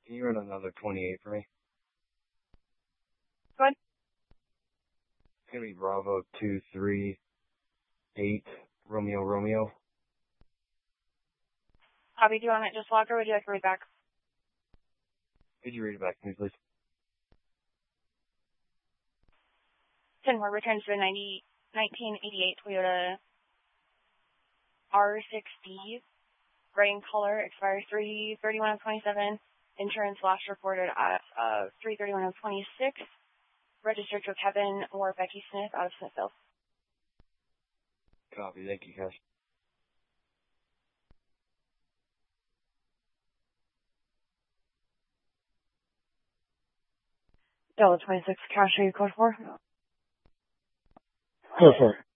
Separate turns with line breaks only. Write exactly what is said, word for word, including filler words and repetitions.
Can you run another twenty-eight for me?
Go ahead.
It's going to be Bravo two three eight Romeo Romeo.
Copy. Do you want it just log or would you like to read back?
Could you read it back to me, please?
ten more returns to a nineteen eighty-eight Toyota R six D, gray in color, expires three thirty-one of twenty-seven. Insurance last reported at uh, three thirty-one of twenty-six. Registered to Kevin or Becky Smith out of Smithville.
Copy. Thank you, guys.
Delta twenty-six, cash, are you code four?
Code four.